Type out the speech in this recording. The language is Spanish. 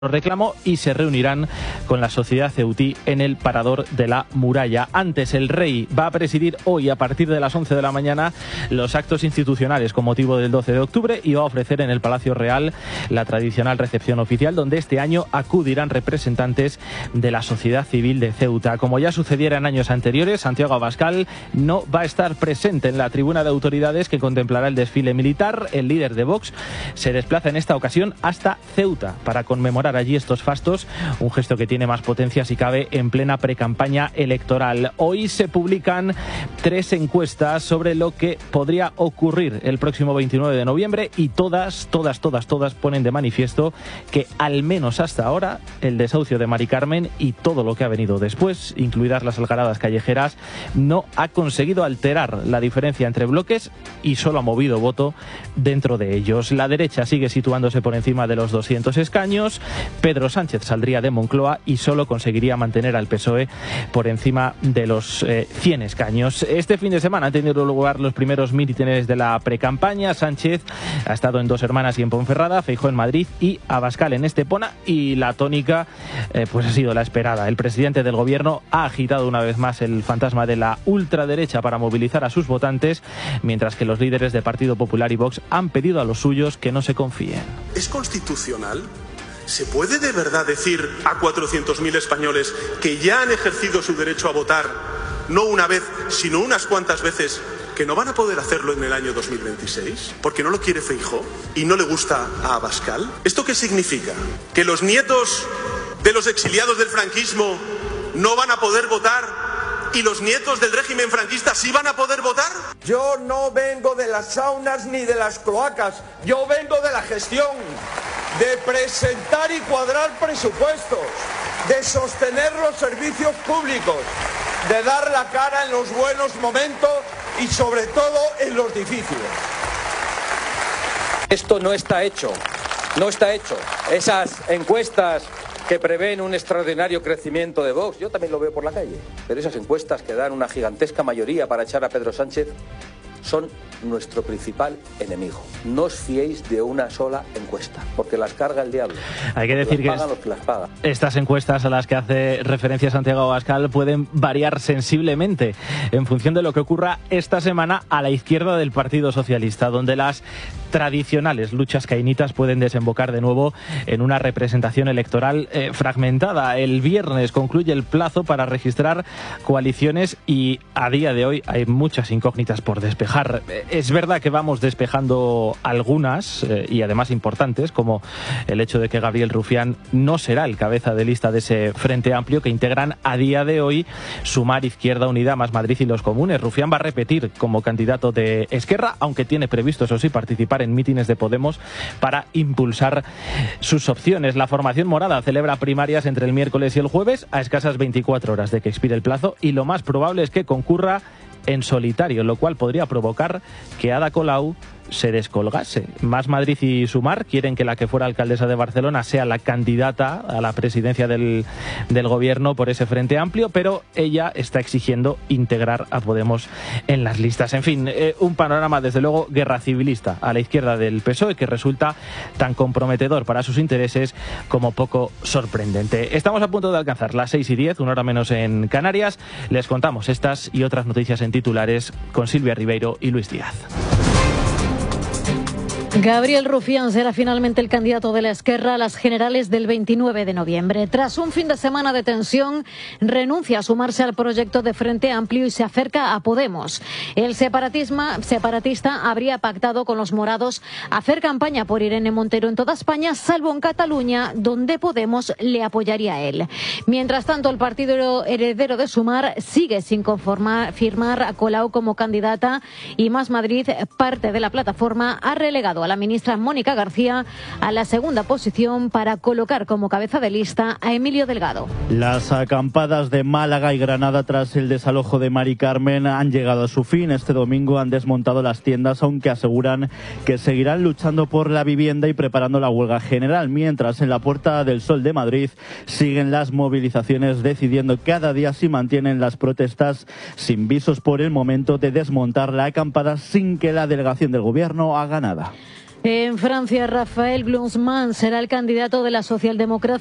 reclamo y se reunirán con la sociedad ceutí en el Parador de la Muralla. Antes, el rey va a presidir hoy a partir de las 11 de la mañana los actos institucionales con motivo del 12 de octubre y va a ofrecer en el Palacio Real la tradicional recepción oficial, donde este año acudirán representantes de la sociedad civil de Ceuta. Como ya sucediera en años anteriores, Santiago Abascal no va a estar presente en la tribuna de autoridades que contemplará el desfile militar. El líder de Vox se desplaza en esta ocasión hasta Ceuta para conmemorar allí estos fastos, un gesto que tiene más potencia si cabe en plena precampaña electoral. Hoy se publican 3 encuestas sobre lo que podría ocurrir el próximo 29 de noviembre y todas ponen de manifiesto que al menos hasta ahora el desahucio de Mari Carmen y todo lo que ha venido después, incluidas las algaradas callejeras, no ha conseguido alterar la diferencia entre bloques y solo ha movido voto dentro de ellos. La derecha sigue situándose por encima de los 200 escaños. Pedro Sánchez saldría de Moncloa y solo conseguiría mantener al PSOE por encima de los 100 escaños. Este fin de semana han tenido lugar los primeros mítines de la precampaña. Sánchez ha estado en Dos Hermanas y en Ponferrada, Feijóo en Madrid y Abascal en Estepona, y la tónica pues ha sido la esperada. El presidente del gobierno ha agitado una vez más el fantasma de la ultraderecha para movilizar a sus votantes, mientras que los líderes de Partido Popular y Vox han pedido a los suyos que no se confíen. ¿Es constitucional? ¿Se puede de verdad decir a 400.000 españoles que ya han ejercido su derecho a votar, no una vez, sino unas cuantas veces, que no van a poder hacerlo en el año 2026? ¿Porque no lo quiere Feijóo y no le gusta a Abascal? ¿Esto qué significa? ¿Que los nietos de los exiliados del franquismo no van a poder votar y los nietos del régimen franquista sí van a poder votar? Yo no vengo de las saunas ni de las cloacas, yo vengo de la gestión, de presentar y cuadrar presupuestos, de sostener los servicios públicos, de dar la cara en los buenos momentos y sobre todo en los difíciles. Esto no está hecho, no está hecho. Esas encuestas que prevén un extraordinario crecimiento de Vox, yo también lo veo por la calle, pero esas encuestas que dan una gigantesca mayoría para echar a Pedro Sánchez son nuestro principal enemigo. No os fiéis de una sola encuesta, porque las carga el diablo. Hay que decir que estas encuestas a las que hace referencia Santiago Abascal pueden variar sensiblemente en función de lo que ocurra esta semana a la izquierda del Partido Socialista, donde las tradicionales luchas caínitas pueden desembocar de nuevo en una representación electoral fragmentada. El viernes concluye el plazo para registrar coaliciones y a día de hoy hay muchas incógnitas por despejar. Es verdad que vamos despejando algunas y además importantes, como el hecho de que Gabriel Rufián no será el cabeza de lista de ese Frente Amplio que integran a día de hoy Sumar, Izquierda Unida, Más Madrid y Los Comunes. Rufián va a repetir como candidato de Esquerra, aunque tiene previsto, eso sí, participar en mítines de Podemos para impulsar sus opciones. La formación morada celebra primarias entre el miércoles y el jueves a escasas 24 horas de que expire el plazo, y lo más probable es que concurra en solitario, lo cual podría provocar que Ada Colau se descolgase. Más Madrid y Sumar quieren que la que fuera alcaldesa de Barcelona sea la candidata a la presidencia del gobierno por ese Frente Amplio, pero ella está exigiendo integrar a Podemos en las listas. En fin, un panorama desde luego guerra civilista a la izquierda del PSOE que resulta tan comprometedor para sus intereses como poco sorprendente. Estamos a punto de alcanzar las 6:10, una hora menos en Canarias. Les contamos estas y otras noticias en titulares con Silvia Ribeiro y Luis Díaz. Gabriel Rufián será finalmente el candidato de la Esquerra a las generales del 29 de noviembre. Tras un fin de semana de tensión, renuncia a sumarse al proyecto de Frente Amplio y se acerca a Podemos. El separatista habría pactado con los morados hacer campaña por Irene Montero en toda España, salvo en Cataluña, donde Podemos le apoyaría a él. Mientras tanto, el partido heredero de Sumar sigue sin firmar a Colau como candidata, y Más Madrid, parte de la plataforma, ha relegado a la ministra Mónica García a la segunda posición para colocar como cabeza de lista a Emilio Delgado. Las acampadas de Málaga y Granada tras el desalojo de Mari Carmen han llegado a su fin. Este domingo han desmontado las tiendas, aunque aseguran que seguirán luchando por la vivienda y preparando la huelga general, mientras en la Puerta del Sol de Madrid siguen las movilizaciones, decidiendo cada día si mantienen las protestas, sin visos por el momento de desmontar la acampada sin que la delegación del gobierno haga nada. En Francia, Raphaël Glucksmann será el candidato de la socialdemocracia